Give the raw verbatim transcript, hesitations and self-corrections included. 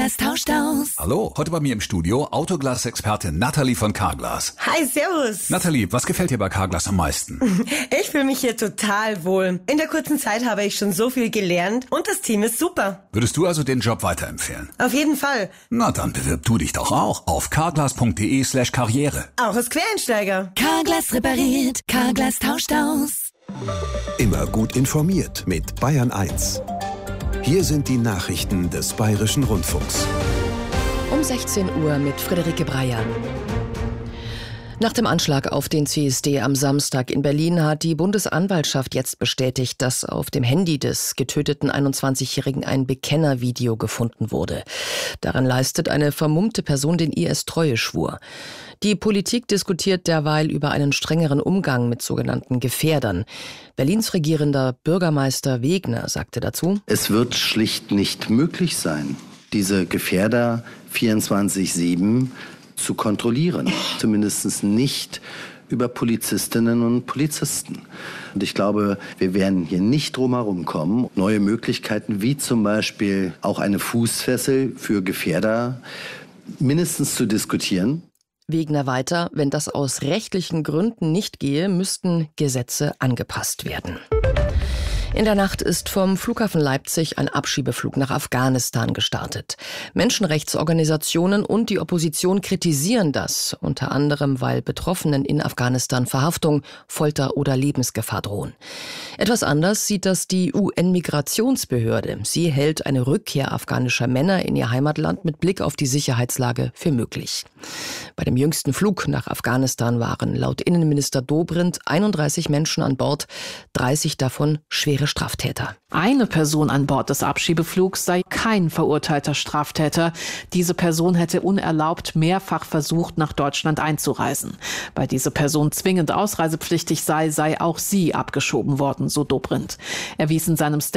Carglass tauscht aus. Hallo, heute bei mir im Studio Autoglas-Expertin Nathalie von Carglass. Hi, servus. Nathalie, was gefällt dir bei Carglass am meisten? Ich fühle mich hier total wohl. In der kurzen Zeit habe ich schon so viel gelernt und das Team ist super. Würdest du also den Job weiterempfehlen? Auf jeden Fall. Na, dann bewirb du dich doch auch auf carglass.de slash karriere. Auch als Quereinsteiger. Carglass repariert, Carglass tauscht aus. Immer gut informiert mit Bayern eins. Hier sind die Nachrichten des Bayerischen Rundfunks. Um sechzehn Uhr mit Friederike Breyer. Nach dem Anschlag auf den C S D am Samstag in Berlin hat die Bundesanwaltschaft jetzt bestätigt, dass auf dem Handy des getöteten einundzwanzigjährigen ein Bekennervideo gefunden wurde. Darin leistet eine vermummte Person den I S-Treueschwur. Die Politik diskutiert derweil über einen strengeren Umgang mit sogenannten Gefährdern. Berlins regierender Bürgermeister Wegner sagte dazu: Es wird schlicht nicht möglich sein, diese Gefährder vierundzwanzig sieben zu kontrollieren. Zumindest nicht über Polizistinnen und Polizisten. Und ich glaube, wir werden hier nicht drum herum kommen, neue Möglichkeiten wie zum Beispiel auch eine Fußfessel für Gefährder mindestens zu diskutieren. Wegner weiter: Wenn das aus rechtlichen Gründen nicht gehe, müssten Gesetze angepasst werden. In der Nacht ist vom Flughafen Leipzig ein Abschiebeflug nach Afghanistan gestartet. Menschenrechtsorganisationen und die Opposition kritisieren das, unter anderem, weil Betroffenen in Afghanistan Verhaftung, Folter oder Lebensgefahr drohen. Etwas anders sieht das die U N-Migrationsbehörde. Sie hält eine Rückkehr afghanischer Männer in ihr Heimatland mit Blick auf die Sicherheitslage für möglich. Bei dem jüngsten Flug nach Afghanistan waren laut Innenminister Dobrindt einunddreißig Menschen an Bord, dreißig davon schwere Straftäter. Eine Person an Bord des Abschiebeflugs sei kein verurteilter Straftäter. Diese Person hätte unerlaubt mehrfach versucht, nach Deutschland einzureisen. Weil diese Person zwingend ausreisepflichtig sei, sei auch sie abgeschoben worden, so Dobrindt. Er wies in seinem